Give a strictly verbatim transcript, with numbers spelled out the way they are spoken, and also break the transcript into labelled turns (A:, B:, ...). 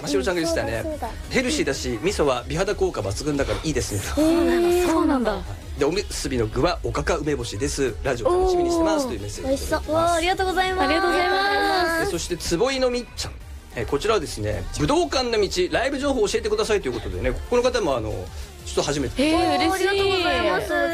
A: しろちゃんが言ってたね、ヘルシーだし味噌は美肌効果抜群だからいいですね。
B: そうなんだ。
A: でおむすびの具はおかか梅干しです。ラジオ楽しみにしてますというメッセージ。
C: 美味しそう。わあ、ありがとうございます。
B: ありがとうございます。
A: そして坪井のみっちゃん、えこちらはですね、武道館の道ライブ情報を教えてくださいということでね、この方もあのちょっと初めて。
B: えー、嬉しい。
C: ありがとうございます。